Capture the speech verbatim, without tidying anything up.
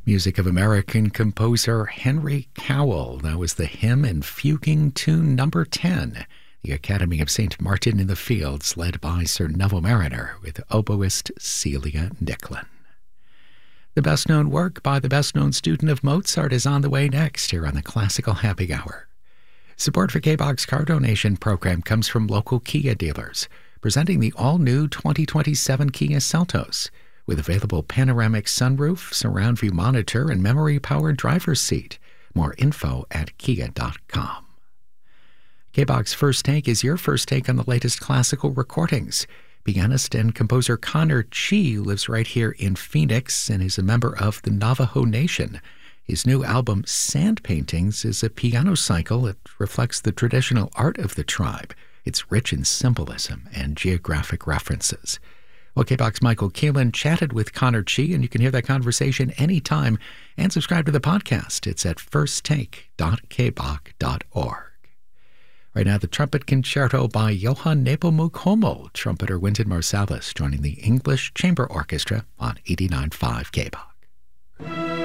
Music of American composer Henry Cowell. That was the hymn and fuguing tune number ten. The Academy of Saint Martin in the Fields, led by Sir Neville Mariner, with oboist Celia Nicklin. The best-known work by the best-known student of Mozart is on the way next here on the Classical Happy Hour. Support for K-BOG's car donation program comes from local Kia dealers, presenting the all-new twenty twenty-seven Kia Seltos, with available panoramic sunroof, surround view monitor, and memory-powered driver's seat. More info at kia dot com. K-BOG's First Take is your first take on the latest classical recordings. Pianist and composer Connor Chi lives right here in Phoenix and is a member of the Navajo Nation. His new album, Sand Paintings, is a piano cycle that reflects the traditional art of the tribe. It's rich in symbolism and geographic references. Well, K-BOG's Michael Keelan chatted with Connor Chi, and you can hear that conversation anytime and subscribe to the podcast. It's at first take dot k bog dot org. Right now, the trumpet concerto by Johann Nepomuk Hummel, trumpeter Wynton Marsalis, joining the English Chamber Orchestra on eighty-nine point five K-BOG.